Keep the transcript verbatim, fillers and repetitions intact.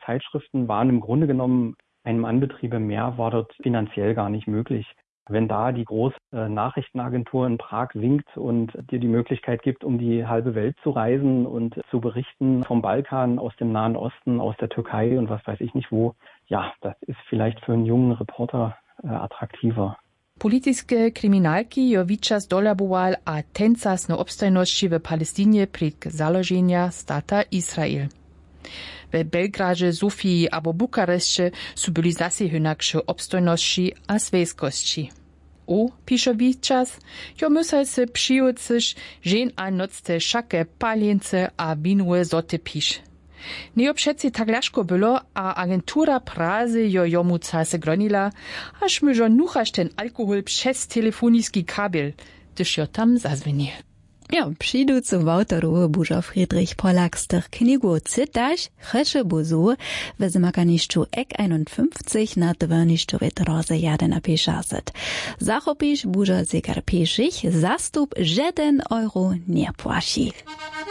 Zeitschriften waren im Grunde genommen einem Anbetriebe mehr, war dort finanziell gar nicht möglich. Wenn da die große Nachrichtenagentur in Prag winkt und dir die Möglichkeit gibt, um die halbe Welt zu reisen und zu berichten vom Balkan, aus dem Nahen Osten, aus der Türkei und was weiß ich nicht wo, ja, das ist vielleicht für einen jungen Reporter äh, attraktiver. Politiske kriminalki jo wičas dolaboval a tencas no obstojnosti w Palestinie pred založenja stata Izrael. W Belgradzie, Sofii abo Bukareszcie su byli zase hinaksze obstojności a svejskości. O, pisze wičas, jo musel se přijuciš žen a nocte šake paljence a vinue zote piš. Nie przeci tak ľahko było, a agentura Prazy jo jomu case gronila, aż my jo nuchaš ten alkohol przez telefoniski kabel, gdyż jo tam zazwenił. Ja, přijducu autoru bužo Friedrich Polak z tych knigu cytaš, chreše buzu, w zmakaniszczu ek einundfünfzig na dwaniszczu witroze jeden piszazet. Zachopisz bužo zegar piszich, zastup jeden euro nie płaci.